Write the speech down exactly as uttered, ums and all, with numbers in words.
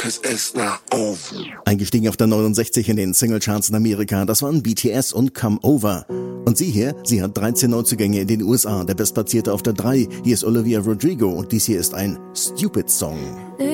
'cause it's not over. Eingestiegen auf der neunundsechzig in den Singlecharts in Amerika, das waren B T S und Come Over. Und sie hier, sie hat dreizehn Neuzugänge in den U S A, der Bestplatzierte auf der drei. Hier ist Olivia Rodrigo und dies hier ist ein Stupid Song.